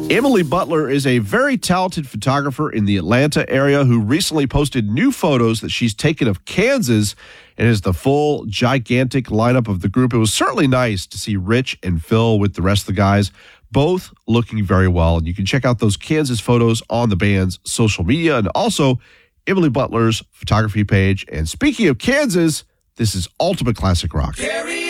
Emily Butler is a very talented photographer in the Atlanta area who recently posted new photos that she's taken of Kansas and is the full gigantic lineup of the group. It was certainly nice to see Rich and Phil with the rest of the guys, both looking very well. And you can check out those Kansas photos on the band's social media and also Emily Butler's photography page. And speaking of Kansas, this is Ultimate Classic Rock.